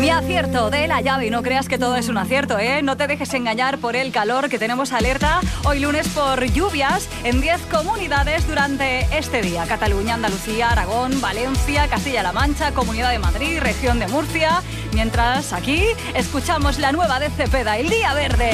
Mi acierto de la llave, y no creas que todo es un acierto, ¿eh? No te dejes engañar por el calor, que tenemos alerta hoy lunes por lluvias en 10 comunidades durante este día. Cataluña, Andalucía, Aragón, Valencia, Castilla-La Mancha, Comunidad de Madrid, Región de Murcia. Mientras aquí escuchamos la nueva de Cepeda, El Día Verde.